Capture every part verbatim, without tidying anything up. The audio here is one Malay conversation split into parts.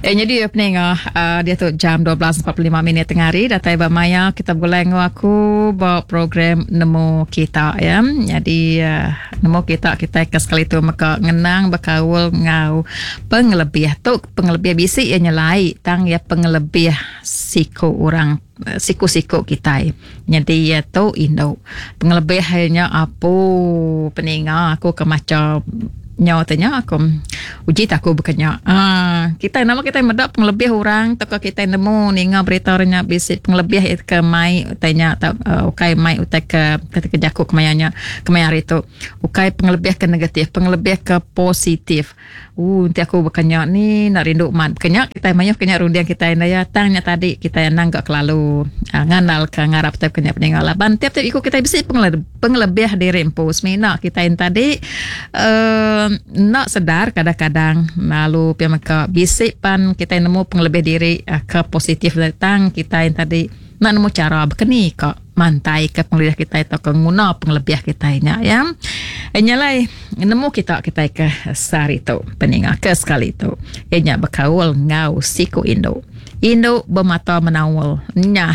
Eh, jadi pendengar, uh, dia tu jam dua belas empat puluh lima minit tengah hari. Datai Maya kita boleh aku bawa program Nemu Kita ya. Jadi uh, Nemu Kita kita ke sekali tu maka ngenang berkawal ngau pengelebih tu pengelebih bisi yang nyelai tang ya pengelebih siku orang siku-siku kita. Jadi ya tu Indo pengelebih hanya apa pendengar aku ke macam nyawa tanya aku uji tak aku bukannya ah kita nama kita medap penglebih orang tak kita nemu ninga berita renya bisik penglebih ke mai tanya tak uh, ukai mai utai ke ketika jaku kemayanya kemayar itu ukai penglebih ke negatif penglebih ke positif uh nanti aku bukannya ni nak rindu mat bukannya kita maya bukannya rundiang kita ini ya tanya tadi kita yang nanggak lalu uh, nganal ke ngarap tapi kena peninggalan tiap-tiap ikut kita bisik penglebih penglebih diri impus mina kita yang tadi uh, nak sedar kadang-kadang lalu pihak mereka bisik pan kita nemu penglebih diri uh, ke positif datang kita yang tadi nak nemu cara berkeni ke mantai ke penglebih kita itu ke guna penglebih kita nya ya nyalai nemu kita kita ke sari tu peninga ke sekali tu ianya berkawal ngau siku Indo Indo bermata menawal nya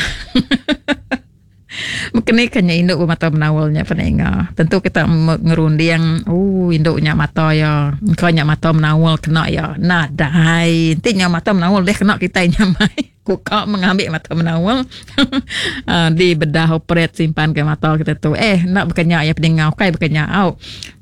Mungkin kanya induk bermata menawalnya pendengar. Tentu kita ngerundi yang uh induknya mata ya. Kanya mata menawal kena ya. Nah dai. Intinya mata menawal deh kena kita nyamai. Kuka mengambil mata menawal uh, di bedah operate simpan ke mata kita tu. Eh nak berkenyak ya pendengar. Kai berkenyak au.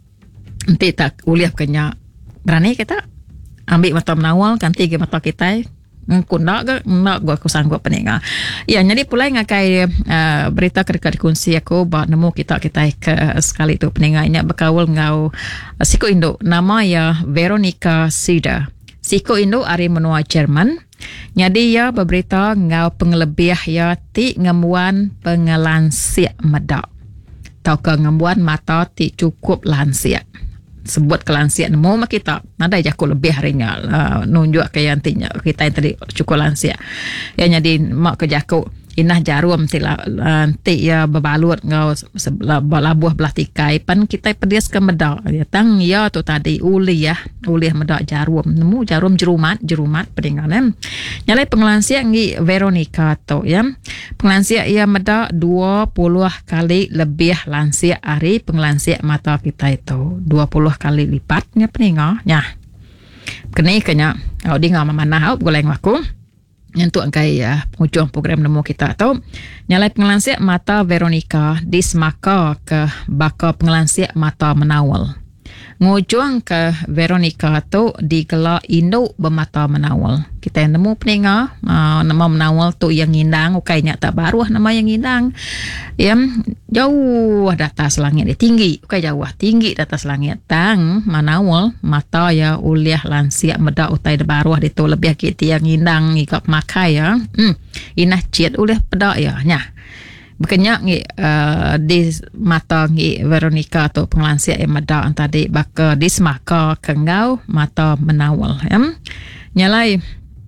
Nanti tak uliah berkenyak. Berani kita ambil mata menawal ganti ke mata kita. Aku nak ke nak gua aku sanggup pendengar. Ya jadi pula ngakai uh, berita kedekat kunci aku bahawa nemu kita kita ke uh, sekali tu pendengar ini berkawal ngau uh, Siku Indo nama ya Veronica Sida. Siku Indo ari menua Jerman. Jadi ya berberita ngau pengelebih ya ti ngemuan pengelansia medak. Tau ke ngemuan mata ti cukup lansia. Sebut kelansia nemu mak kita ada jaku lebih harinya uh, nunjuk ke yang tinya kita yang tadi cukup lansia ya jadi mak ke jaku inah jarum tila nanti ya berbalut ngau labuh belah tikai pan kita pedias ke medak ya tang ya tu tadi uli ya uli medak jarum nemu jarum jerumat jerumat pedingan nyalai pengelansia ngi Veronica tu ya pengelansia ia medak dua puluh kali lebih lansia hari pengelansia mata kita itu dua puluh kali lipatnya peningah nya kena kena au di ngam mana au goleng aku untuk angkai ya ujung program nemu kita atau nyalai pengelansia mata Veronica dismaka ke baka pengelansia mata menawal ngujung ke Veronica tu digelar Indo bermata menawal kita yang nemu peningah uh, nama menawal tu yang ngindang ukainya tak baru nama yang ngindang yang jauh di atas langit dia tinggi ukai jauh tinggi di atas langit tang menawal mata ya uliah lansia medak utai de baru di tu lebih kita yang ngindang ikap makai ya hmm inah ciat uliah pedak ya nya Bekenyak ngi uh, di mata ngi Veronica tu pengelansia yang medak tadi baka dismaka kengau mata menawal ya. Nyalai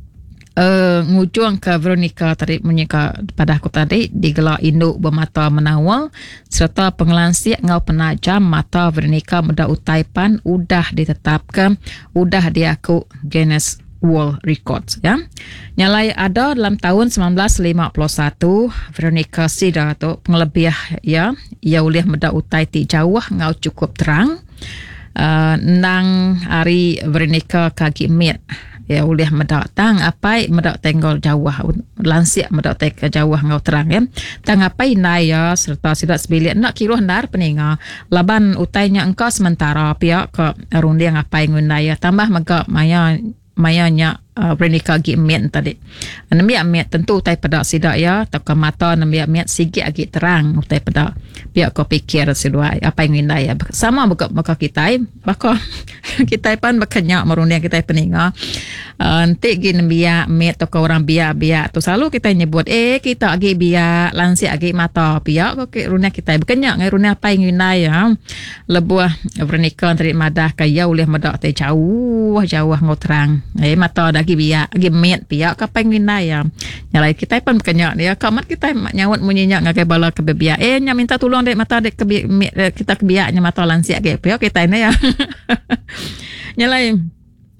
uh, ngujung ke Veronica tadi menyeka pada aku tadi digelar induk bermata menawal serta pengelansia ngau penajam mata Veronica medak utaipan udah ditetapkan udah diaku Guinness World Records ya. Nyalai ada dalam tahun sembilan belas lima puluh satu Veronica Sida tu pengelebih ya ia uliah medak utai ti jauh ngau cukup terang uh, nang hari Veronica kaki mit ya uliah medak tang apai medak tenggol jauh lansia medak tek jauh ngau terang ya tang apai naya serta sidat sebilik nak kiruh ndar peninga laban utainya engkau sementara pihak ke rundiang apai ngunaya tambah mega maya mayanya uh, Veronica gi miat tadi. Nami miat tentu utai pada sidak ya tak mata nami miat sigi agi terang utai pada biak kau pikir sedua apa yang indah ya sama buka buka kita baka kita pan bakanya merundiang kita peninga uh, nanti gi nami miat tak orang biak biak tu selalu kita nyebut eh kita agi biak lansia agi mata biak kau runia kita bakanya ngai runia apa yang indah ya lebuah Veronica tadi madah kaya ulih madah te jauh jauh ngau terang eh mata lagi biak lagi miat biak apa yang indah ya nyalai kita pan bakanya dia kamat kita nyawat munyinya ngakai bala ke biak eh nya minta tolong dek mata dek kebi, kita kebiaknya mata lansia ke biak kita ini ya nyalai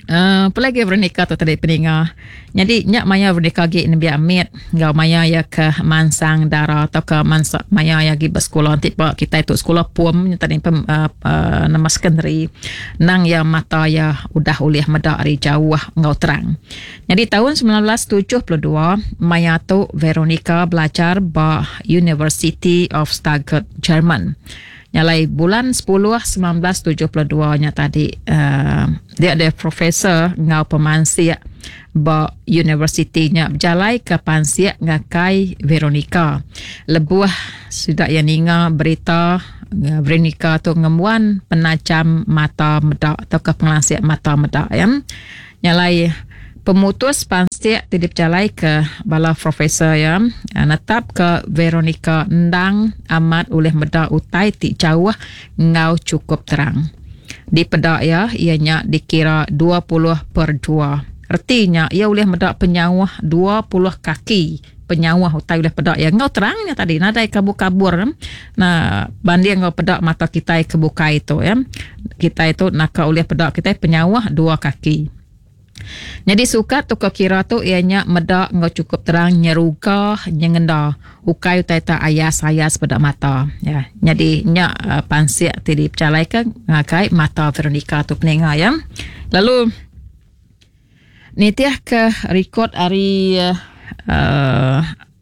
Uh, pelagi Veronica tu tadi pendengar. Jadi nyak maya Veronica gi nabi amit ngau maya ya ke mansang dara atau ke mansa maya ya gi bersekolah tiba kita itu sekolah puam tadi pem uh, uh, nama secondary nang ya mata ya udah uliah medak ari jauh ngau terang. Jadi tahun sembilan belas tujuh puluh dua maya tu Veronica belajar ba University of Stuttgart, Jerman. Nyalai bulan sepuluh sembilan belas tujuh puluh dua nya tadi uh, dia ada profesor ngau pemansia ba universitinya berjalai ke pansia ngakai Veronica. Lebuah sudah yang ninga berita uh, Veronica tu ngemuan penajam mata medak atau ke penglasiat mata medak ya. Nyalai pemutus pansia tidip jalai ke bala profesor ya netap ke Veronica ndang amat oleh meda utai ti jauh ngau cukup terang di pedak ya ianya dikira dua puluh per dua artinya ia oleh meda penyawah dua puluh kaki penyawah utai oleh pedak ya ngau terangnya tadi nadai kabur-kabur nah banding ngau pedak mata kita kebuka itu ya kita itu nak oleh pedak kita penyawah dua kaki. Jadi suka tu kira tu ianya medak ngau cukup terang nyeruga nyengenda ukai taita ayas-ayas pada mata ya. Jadi nya uh, pansia tadi percalaikan ngakai mata Veronica tu pendengar ya. Lalu nitiah ke rekod hari uh, uh,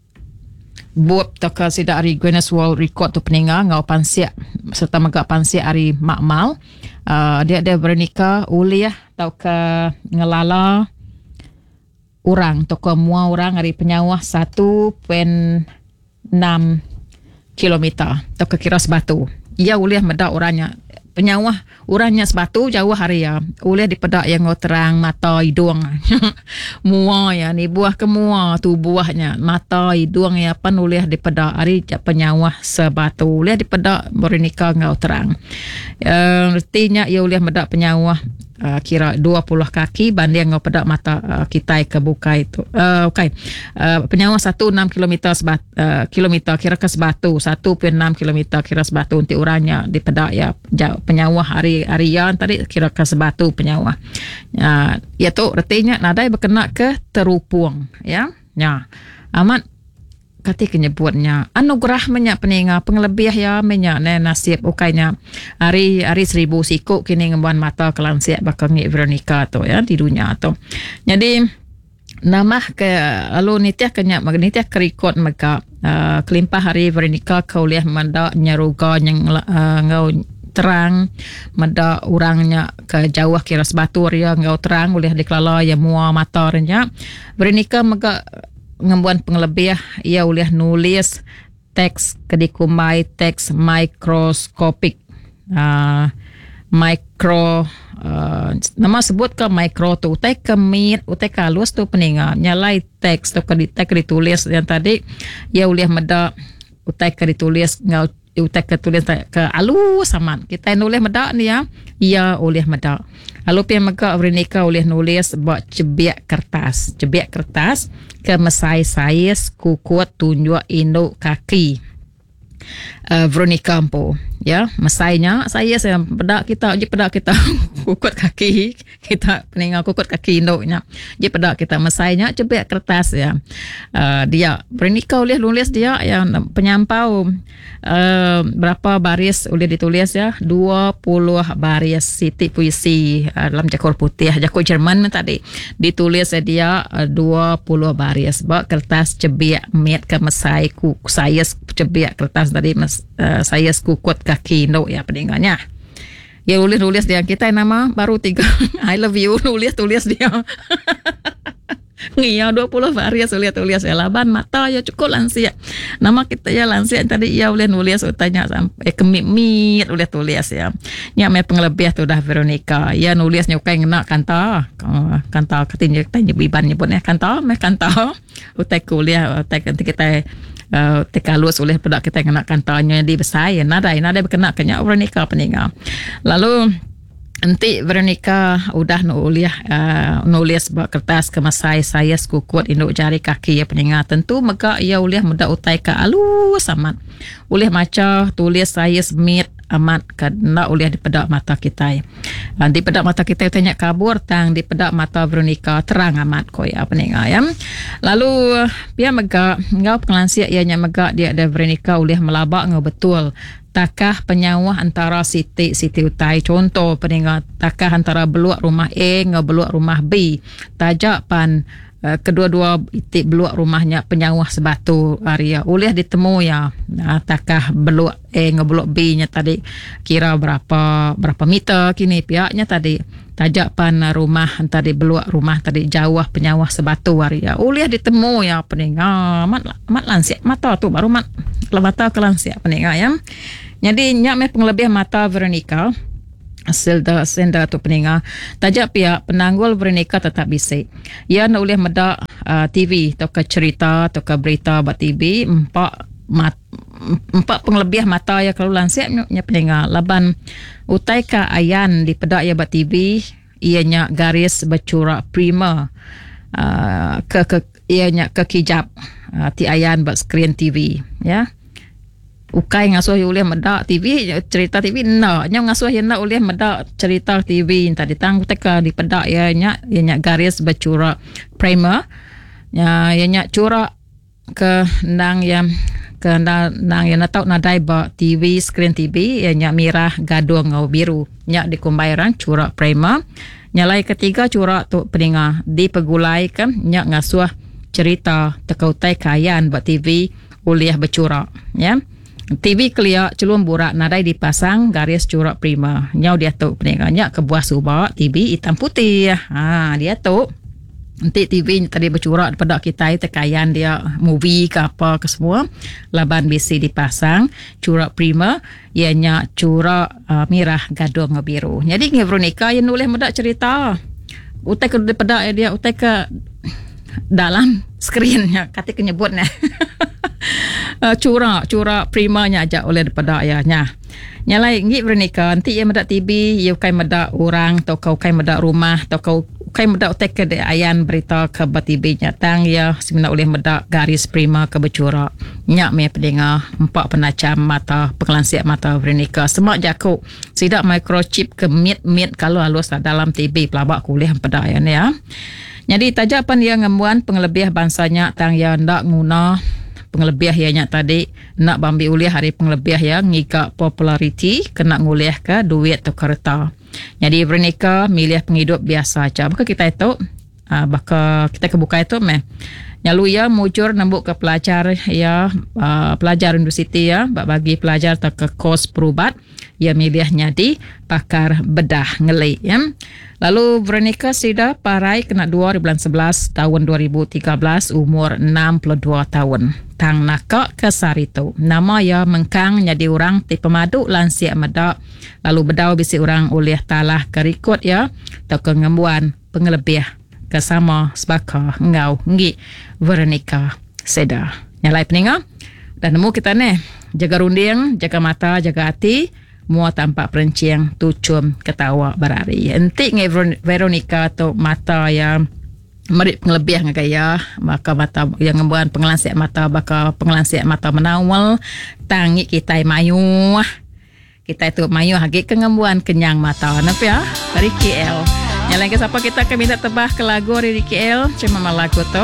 buat tak sidak hari Guinness World Record tu pendengar ngau pansia serta megak pansia hari makmal. Uh, dia ada Veronica uliah tau ke ngelala orang atau ke mua orang dari penyawah satu perpuluhan enam kilometer atau ke kira sebatu. Ia uliah medak orangnya penyawah orangnya sebatu jauh hari ya. Uliah di pedak yang ngau terang mata hidung. Mua ya ni buah ke mua tu buahnya mata hidung ya pan uliah di pedak hari penyawah sebatu. Uliah di pedak Veronica ngau terang. Uh, artinya ia uliah medak penyawah Uh, kira dua puluh kaki banding ngau pedak mata uh, kita kebuka itu. Uh, okay. Uh, penyawah satu perpuluhan enam kilometer sebat, uh, kilometer kira ke sebatu satu perpuluhan enam kilometer kira sebatu untuk orangnya di pedak ya jauh penyawah hari harian tadi kira ke sebatu penyawah. Uh, ya tu artinya nadai berkena ke terupung ya. Ya. Amat kati kenyebutnya anugerah menyak peninga pengelebih ya menyak ne nasib ukainya hari hari seribu siku kini ngembuan mata kelansiak bakal ngi Veronica tu ya di dunia tu. Jadi nama ke lalu nitiah kenyak magnitiah kerikot maka uh, kelimpah hari Veronica kauliah menda nyaruga yang uh, ngau terang meda orangnya ke jauh kira sebatu ya ngau terang boleh dikelala ya mua mata renya Veronica mega ngembuan pengelebih ia boleh nulis teks kedikumai teks mikroskopik uh, mikro uh, nama sebut ke mikro tu utai kemit utai kalus tu peninga nyalai teks tu keditek ditulis yang tadi ia boleh meda utai ke ditulis ngau utai ke tulis ke alus sama kita nulis meda ni ya ia boleh meda lalu pihak maka Veronica boleh nulis buat cebiak kertas cebiak kertas ke mesai sais kukuat tunjuk induk kaki uh, Veronica po ya mesainya saya saya pedak kita je pedak kita kukut kaki kita peningal kukut kaki induknya je pedak kita mesainya cebiak kertas ya uh, dia Veronica boleh nulis dia yang penyampau uh, berapa baris boleh ditulis ya dua puluh baris siti puisi uh, dalam jakor putih jakor Jerman tadi ditulis dia uh, dua puluh baris bak kertas cebiak met ke mesai ku saya cebiak kertas tadi mes, uh, saya kukut kaki induk ya pendengarnya ya nulis nulis dia kita nama baru tiga I love you nulis tulis dia ngia dua puluh baris tulis tulis ya laban mata ya cukup lansia nama kita ya lansia tadi ya boleh nulis utanya sampai kemit-mit boleh tulis ya nya me pengelebih tu dah Veronica ya nulis nyukai ngena kanta kanta katinje tanya biban nyebutnya kanta me kanta utai kuliah utai nanti kita Uh, tekalus oleh pedak kita yang nak kantanya di besar ya nada nada berkena kenya Veronica peninga lalu nanti Veronica udah nulis uh, nulis buat kertas kemasai saya kukuat induk jari kaki ya peninga tentu maka ia boleh mudah utai ke alus amat boleh maca tulis saya smith amat kena oleh di pedak mata kita. Uh, di pedak mata kita tanya kabur tang di pedak mata Veronica terang amat ko ya peninga ya. Lalu dia megak ngau pengelansia ianya megak dia ada Veronica oleh melabak ngau betul. Takah penyawah antara Siti Siti Utai contoh peninga takah antara beluak rumah A ngau beluak rumah B. Tajak pan Uh, kedua-dua itik beluak rumahnya penyawah sebatu area oleh ditemu ya uh, takah beluak A dengan beluak B nya tadi kira berapa berapa meter kini pihaknya tadi tajak pan rumah tadi beluak rumah tadi jauh penyawah sebatu area oleh ditemu ya peninga mat mat lansia mata tu baru mat mata ke lansia peninga ya. Jadi nyak me penglebih mata Veronica Selda senda tu peninga tajak pihak penanggul Veronica tetap bisik. Ia nak boleh medak uh, T V atau ke cerita atau ke berita buat T V empat mat, empat penglebih mata ya kalau lansiak nya peninga laban utai ka ayan di pedak ya buat T V ianya garis bercorak prima uh, ke ke ianya ke kijap uh, ti ayan buat skrin T V ya. Ukai ngasuh oleh medak T V cerita T V nak nya ngasuh yang nak oleh medak cerita T V tadi tang teka di pedak ya nya nya garis bercorak primer ya nya corak ke nang yang ke nang yang nak tahu nadai ba T V skrin T V ya nya merah gaduh ngau biru nya dikumbairan corak primer nyalai ketiga corak tu peninga di pegulai kan nya ngasuh cerita tekau tai kayan ba T V oleh bercorak ya. T V clear celum burak nadai dipasang garis corak prima nyau dia tu peninganya ke buah subak T V hitam putih ha dia tu nanti T V tadi bercorak pada kita tekayan dia movie ke apa ke semua laban B C dipasang corak prima ianya corak uh, merah gaduh biru. Jadi ngi Veronica yang nulis medak cerita utai ke pada dia utai ke dalam skrinnya kata kenyebutnya Uh, curah curah primanya aja oleh daripada ayahnya nyalai ngi Veronica nanti ia medak T V ia kai medak orang atau kau kai medak rumah atau kau kai medak take de ayan berita ke T V nya tang ya sebenarnya oleh medak garis prima ke bercorak nyak me pendengar empat penacam mata pengelansiak mata Veronica semak jakuk sidak microchip ke mit-mit kalau halus dalam T V pelabak kuliah pada ayan ya. Jadi tajapan dia ngembuan pengelebih bansanya tang ya ndak guna pengelebih ianya tadi nak bambi uliah hari pengelebih ya ngika populariti kena nguliah ke duit atau kereta. Jadi Veronica milih penghidup biasa aja. Maka kita itu uh, baka kita kebuka itu meh nyalu ya mujur nembuk ke pelajar ya uh, pelajar universiti ya bagi pelajar tak ke kos perubat ia milihnya di pakar bedah ngeli ya. Lalu Veronica Sida parai kena dua di bulan sebelas tahun dua ribu tiga belas umur enam puluh dua tahun. Tang nakak ke Sarito. Nama ya mengkang jadi orang ti pemadu lansia medak. Lalu bedau bisi orang oleh talah kerikut ya. Atau kengembuan pengelebih kesama sebaka ngau ngi Veronica Sida. Nyalai peninga. Dan nemu kita ne jaga runding, jaga mata, jaga hati. Mua tampak perenciang tucum ketawa berari. Entik ngai Veronica tu mata yang merik pengelebih ngai ya. Maka mata yang ngembuan pengelansiak mata baka pengelansiak mata menawal tangi kita mayu. Kita itu mayu hagi kengembuan kenyang mata. Nampak ya? Dari K L. Yang lain ke siapa kita akan minta tebah ke lagu dari K L. Cuma lagu tu.